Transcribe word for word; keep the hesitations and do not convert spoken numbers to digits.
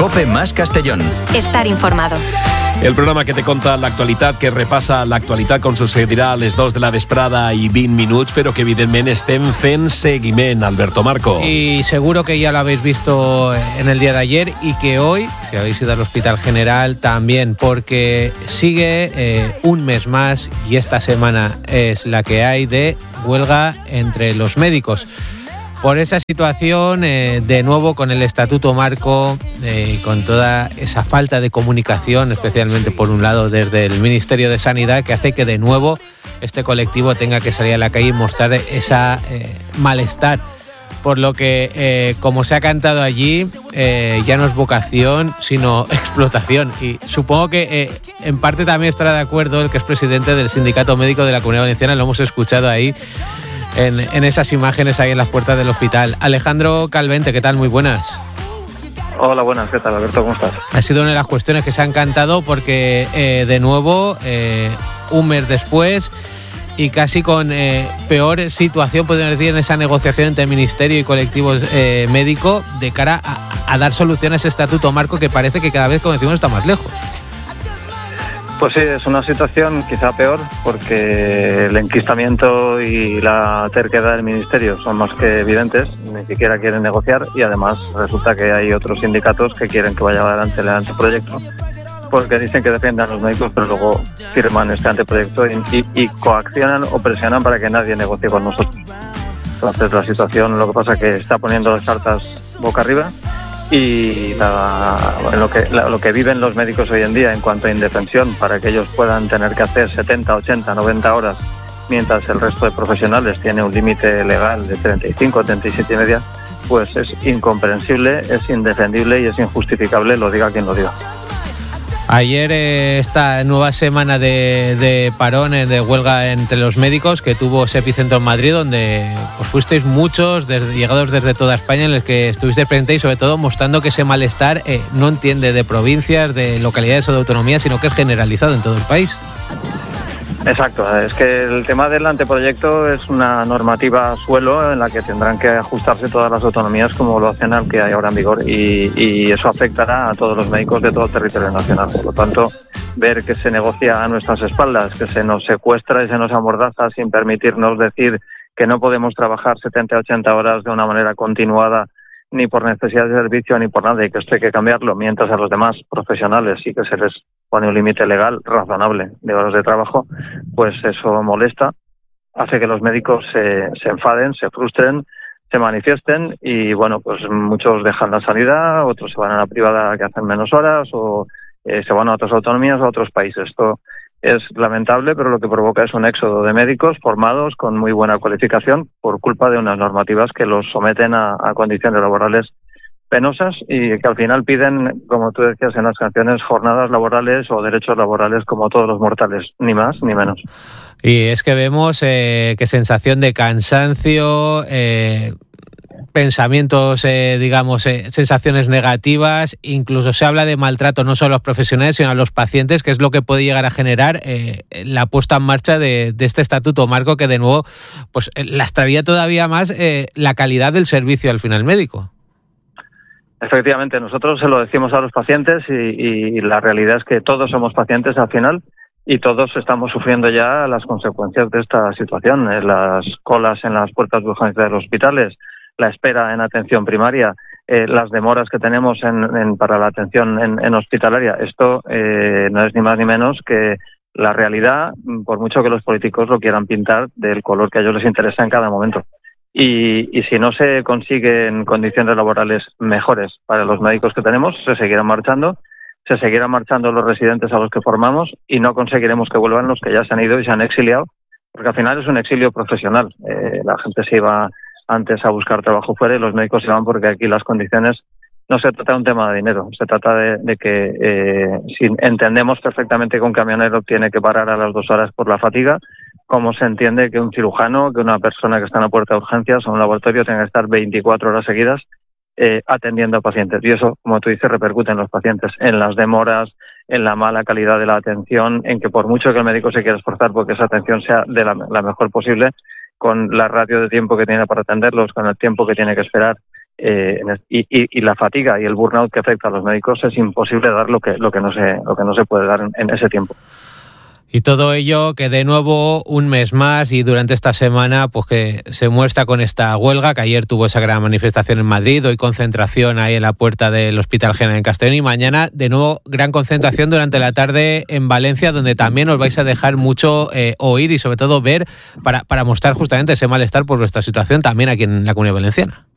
COPE más Castellón. Estar informado. El programa que te conta l'actualitat, que repassa l'actualitat com succedirà a les dos de la vesprada i vint minuts, pero que evidentemente estem fent seguiment, Alberto Marco. Y seguro que ya lo habéis visto en el día de ayer y que hoy, si habéis ido al Hospital General, también, porque sigue eh, un mes más y esta semana es la que hay de huelga entre los médicos. Por esa situación, eh, de nuevo con el Estatuto Marco y eh, con toda esa falta de comunicación, especialmente por un lado desde el Ministerio de Sanidad, que hace que de nuevo este colectivo tenga que salir a la calle y mostrar esa eh, malestar. Por lo que, eh, como se ha cantado allí, eh, ya no es vocación, sino explotación. Y supongo que eh, en parte también estará de acuerdo el que es presidente del Sindicato Médico de la Comunidad Valenciana, lo hemos escuchado ahí, En, en esas imágenes ahí en las puertas del hospital. Alejandro Calvente, ¿qué tal? Muy buenas. Hola, buenas, ¿qué tal, Alberto? ¿Cómo estás? Ha sido una de las cuestiones que se han cantado porque, eh, de nuevo, eh, un mes después y casi con eh, peor situación, podemos decir, en esa negociación entre Ministerio y colectivos eh, médicos de cara a, a dar solución a ese Estatuto Marco que parece que cada vez, como decimos, está más lejos. Pues sí, es una situación quizá peor porque el enquistamiento y la terquedad del Ministerio son más que evidentes, ni siquiera quieren negociar y además resulta que hay otros sindicatos que quieren que vaya adelante el anteproyecto porque dicen que defiendan a los médicos pero luego firman este anteproyecto y, y, y coaccionan o presionan para que nadie negocie con nosotros. Entonces la situación, lo que pasa es que está poniendo las cartas boca arriba y la, lo, que, la, lo que viven los médicos hoy en día en cuanto a indefensión para que ellos puedan tener que hacer setenta, ochenta, noventa horas mientras el resto de profesionales tiene un límite legal de treinta y cinco, treinta y siete y media, pues es incomprensible, es indefendible y es injustificable, lo diga quien lo diga. Ayer, eh, esta nueva semana de, de parón, eh, de huelga entre los médicos que tuvo ese epicentro en Madrid, donde pues, fuisteis muchos desde, llegados desde toda España, en el que estuvisteis presentes y sobre todo mostrando que ese malestar eh, no entiende de provincias, de localidades o de autonomía, sino que es generalizado en todo el país. Exacto, es que el tema del anteproyecto es una normativa suelo en la que tendrán que ajustarse todas las autonomías como lo hacen al que hay ahora en vigor y, y eso afectará a todos los médicos de todo el territorio nacional. Por lo tanto, ver que se negocia a nuestras espaldas, que se nos secuestra y se nos amordaza sin permitirnos decir que no podemos trabajar setenta, ochenta horas de una manera continuada ni por necesidad de servicio ni por nada y que esto hay que cambiarlo, mientras a los demás profesionales sí que se les pone un límite legal razonable de horas de trabajo, pues eso molesta, hace que los médicos se, se enfaden, se frustren, se manifiesten y bueno, pues muchos dejan la sanidad, otros se van a la privada que hacen menos horas o eh, se van a otras autonomías o a otros países. Esto es lamentable, pero lo que provoca es un éxodo de médicos formados con muy buena cualificación por culpa de unas normativas que los someten a, a condiciones laborales penosas y que al final piden, como tú decías en las canciones, jornadas laborales o derechos laborales como todos los mortales, ni más ni menos. Y es que vemos eh, que sensación de cansancio, eh, pensamientos, eh, digamos, eh, sensaciones negativas, incluso se habla de maltrato no solo a los profesionales sino a los pacientes, que es lo que puede llegar a generar eh, la puesta en marcha de, de este Estatuto Marco que de nuevo pues lastraría todavía más eh, la calidad del servicio al final médico. Efectivamente, nosotros se lo decimos a los pacientes y, y la realidad es que todos somos pacientes al final y todos estamos sufriendo ya las consecuencias de esta situación, las colas en las puertas de urgencia de los hospitales, la espera en atención primaria, eh, las demoras que tenemos en, en, para la atención en, en hospitalaria. Esto eh, no es ni más ni menos que la realidad, por mucho que los políticos lo quieran pintar del color que a ellos les interesa en cada momento. Y, y si no se consiguen condiciones laborales mejores para los médicos que tenemos, se seguirán marchando, se seguirán marchando los residentes a los que formamos y no conseguiremos que vuelvan los que ya se han ido y se han exiliado, porque al final es un exilio profesional. Eh, la gente se iba antes a buscar trabajo fuera y los médicos se van porque aquí las condiciones no se trata de un tema de dinero, se trata de, de que eh, si entendemos perfectamente que un camionero tiene que parar a las dos horas por la fatiga, como se entiende que un cirujano, que una persona que está en la puerta de urgencias o en un laboratorio tenga que estar veinticuatro horas seguidas eh, atendiendo a pacientes. Y eso, como tú dices, repercute en los pacientes, en las demoras, en la mala calidad de la atención, en que por mucho que el médico se quiera esforzar porque esa atención sea de la, la mejor posible, con la ratio de tiempo que tiene para atenderlos, con el tiempo que tiene que esperar eh, y, y, y la fatiga y el burnout que afecta a los médicos, es imposible dar lo que lo que no se lo que no se puede dar en, en ese tiempo. Y todo ello que de nuevo un mes más y durante esta semana pues que se muestra con esta huelga, que ayer tuvo esa gran manifestación en Madrid, hoy concentración ahí en la puerta del Hospital General en Castellón y mañana de nuevo gran concentración durante la tarde en Valencia, donde también os vais a dejar mucho eh, oír y sobre todo ver para, para mostrar justamente ese malestar por vuestra situación también aquí en la Comunidad Valenciana.